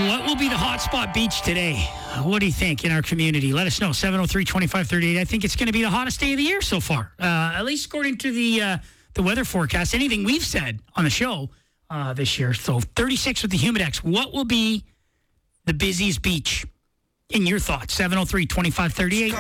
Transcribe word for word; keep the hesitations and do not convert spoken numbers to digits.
What will be the hotspot beach today? What do you think in our community? Let us know. seven oh three, two five three eight. I think it's going to be the hottest day of the year so far, uh, at least according to the uh, the weather forecast. Anything we've said on the show uh, this year. So thirty-six with the Humidex. What will be the busiest beach? In your thoughts, seven oh three, two five three eight.